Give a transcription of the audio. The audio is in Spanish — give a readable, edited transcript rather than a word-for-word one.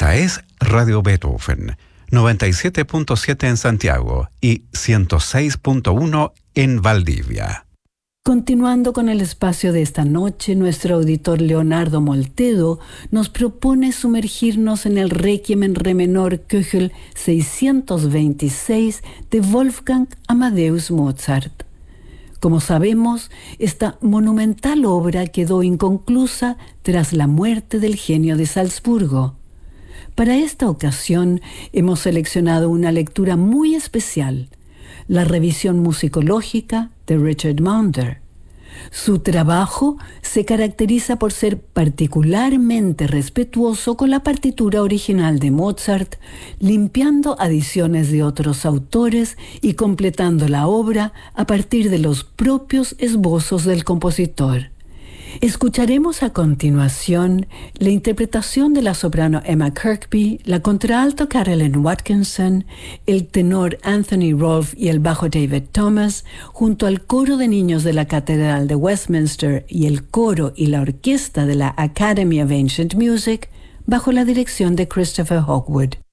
Esta es Radio Beethoven, 97.7 en Santiago y 106.1 en Valdivia. Continuando con el espacio de esta noche, nuestro auditor Leonardo Moltedo nos propone sumergirnos en el Requiem en re menor Köchel 626 de Wolfgang Amadeus Mozart. Como sabemos, esta monumental obra quedó inconclusa tras la muerte del genio de Salzburgo. Para esta ocasión hemos seleccionado una lectura muy especial, la revisión musicológica de Richard Maunder. Su trabajo se caracteriza por ser particularmente respetuoso con la partitura original de Mozart, limpiando adiciones de otros autores y completando la obra a partir de los propios esbozos del compositor. Escucharemos a continuación la interpretación de la soprano Emma Kirkby, la contralto Carolyn Watkinson, el tenor Anthony Rolfe y el bajo David Thomas, junto al coro de niños de la Catedral de Westminster y el coro y la orquesta de la Academy of Ancient Music, bajo la dirección de Christopher Hogwood.